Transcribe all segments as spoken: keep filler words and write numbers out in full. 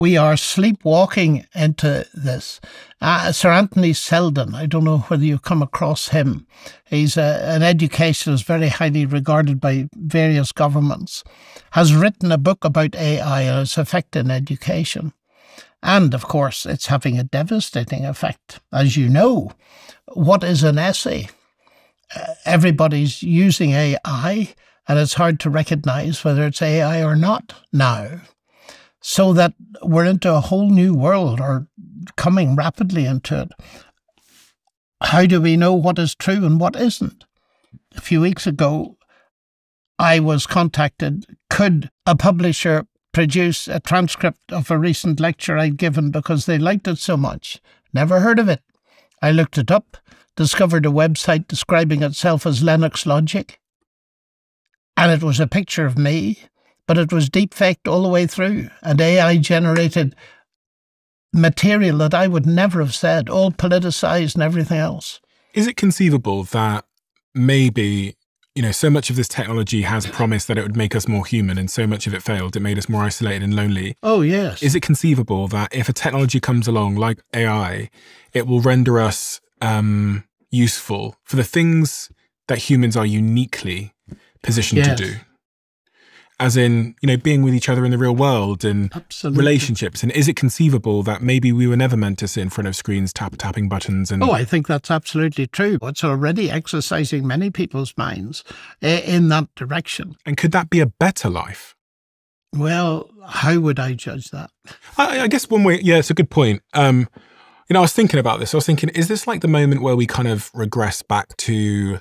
We are sleepwalking into this. Uh, Sir Anthony Seldon, I don't know whether you've come across him. He's a, an educationist very highly regarded by various governments, has written a book about A I and its effect in education. And, of course, it's having a devastating effect. As you know, what is an essay? Uh, everybody's using A I, and it's hard to recognize whether it's A I or not now. So that we're into a whole new world, or coming rapidly into it. How do we know what is true and what isn't? A few weeks ago, I was contacted, could a publisher produce a transcript of a recent lecture I'd given because they liked it so much? Never heard of it. I looked it up, discovered a website describing itself as Lennox Logic, and it was a picture of me, but it was deep-faked all the way through, and A I-generated material that I would never have said, all politicized and everything else. Is it conceivable that maybe, you know, so much of this technology has promised that it would make us more human, and so much of it failed? It made us more isolated and lonely. Oh, yes. Is it conceivable that if a technology comes along like A I, it will render us um, useful for the things that humans are uniquely positioned yes. to do? As in, you know, being with each other in the real world and Absolutely. relationships. And is it conceivable that maybe we were never meant to sit in front of screens, tap tapping buttons? And oh, I think that's absolutely true. It's already exercising many people's minds in that direction. And could that be a better life? Well, how would I judge that? I, I guess one way, yeah, it's a good point. Um, you know, I was thinking about this. I was thinking, is this like the moment where we kind of regress back to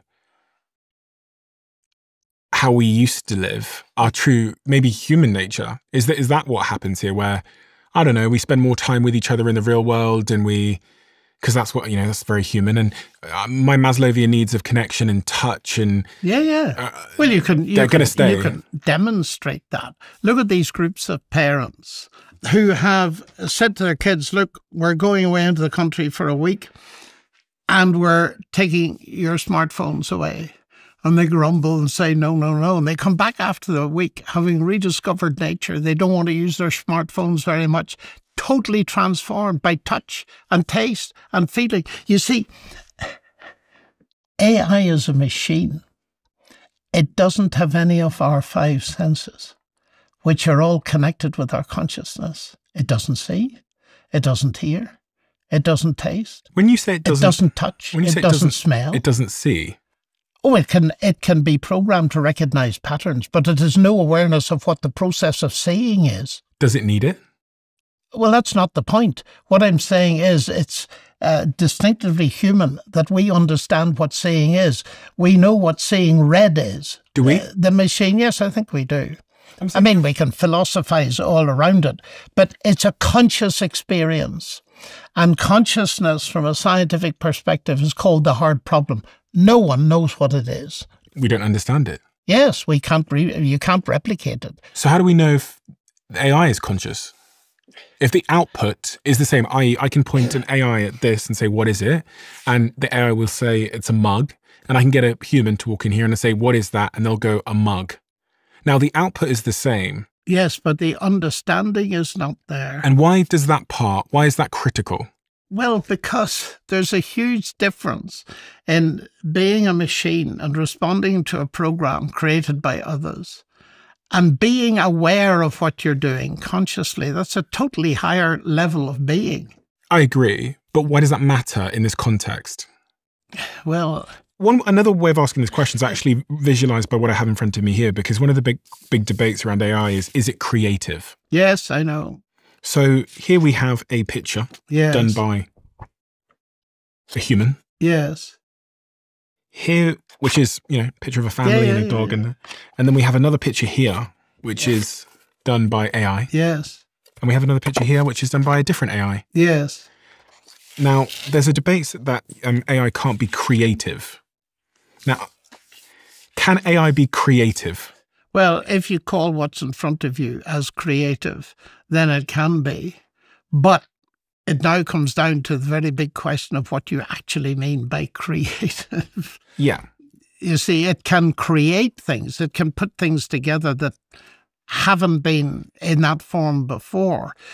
how we used to live, our true, maybe human nature? Is that, is that what happens here, where, I don't know, we spend more time with each other in the real world, and we, because that's what, you know, that's very human. And uh, my Maslowian needs of connection and touch and... Yeah, yeah. Uh, well, you can, you they're can, going to stay. You can demonstrate that. Look at these groups of parents who have said to their kids, look, we're going away into the country for a week and we're taking your smartphones away. And they grumble and say, no, no, no. And they come back after the week, having rediscovered nature. They don't want to use their smartphones very much. Totally transformed by touch and taste and feeling. You see, A I is a machine. It doesn't have any of our five senses, which are all connected with our consciousness. It doesn't see. It doesn't hear. It doesn't taste. When you say it doesn't, it doesn't touch. When you it, say doesn't it doesn't smell. It doesn't see. Oh, it can it can be programmed to recognize patterns, but it has no awareness of what the process of seeing is. Does it need it? Well, that's not the point. What I'm saying is it's uh, distinctively human that we understand what seeing is. We know what seeing red is. Do we? Uh, the machine, yes, I think we do. I mean, we can philosophize all around it, but it's a conscious experience. And consciousness, from a scientific perspective, is called the hard problem. No one knows what it is. We don't understand it. Yes, we can't. Re- you can't replicate it. So how do we know if A I is conscious? If the output is the same, that is, I can point an A I at this and say, what is it? And the A I will say, it's a mug. And I can get a human to walk in here and say, what is that? And they'll go, a mug. Now, the output is the same. Yes, but the understanding is not there. And why does that part, why is that critical? Well, because there's a huge difference in being a machine and responding to a program created by others and being aware of what you're doing consciously. That's a totally higher level of being. I agree. But why does that matter in this context? Well... One another way of asking this question is actually visualized by what I have in front of me here, because one of the big big debates around A I is, is it creative? Yes, I know. So here we have a picture yes. done by a human. Yes. Here, which is, you know, a picture of a family yeah, yeah, and a dog. yeah. And, and then we have another picture here, which yes. is done by A I. Yes. And we have another picture here, which is done by a different A I. Yes. Now, there's a debate that um, A I can't be creative. Now, can A I be creative? Well, if you call what's in front of you as creative, then it can be. But it now comes down to the very big question of what you actually mean by creative. Yeah. You see, it can create things. It can put things together that haven't been in that form before.